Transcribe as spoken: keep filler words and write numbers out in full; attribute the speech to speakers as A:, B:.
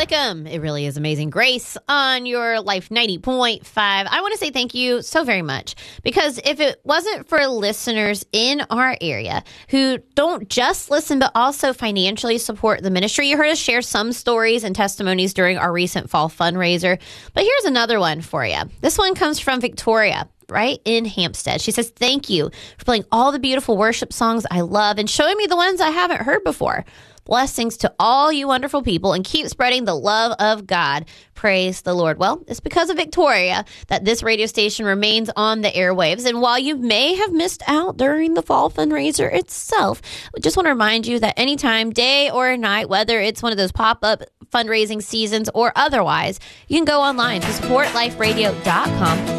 A: Wickham. It really is amazing grace on your Life ninety point five. I want to say thank you so very much, because if it wasn't for listeners in our area who don't just listen but also financially support the ministry, you heard us share some stories and testimonies during our recent fall fundraiser. But here's another one for you. This one comes from Victoria, right in Hampstead. She says, thank you for playing all the beautiful worship songs I love and showing me the ones I haven't heard before. Blessings to all you wonderful people, and keep spreading the love of God. Praise the Lord. Well, it's because of Victoria that this radio station remains on the airwaves. And while you may have missed out during the fall fundraiser itself, I just want to remind you that anytime, day or night, whether it's one of those pop-up fundraising seasons or otherwise, you can go online to support life radio dot com